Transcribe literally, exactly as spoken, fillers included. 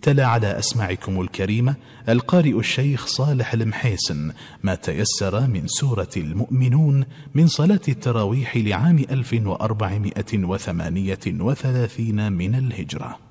تلا على أسماعكم الكريمة القارئ الشيخ صالح المحيسن ما تيسر من سورة المؤمنون من صلاة التراويح لعام ألف وأربعمائة وثمانية وثلاثين من الهجرة.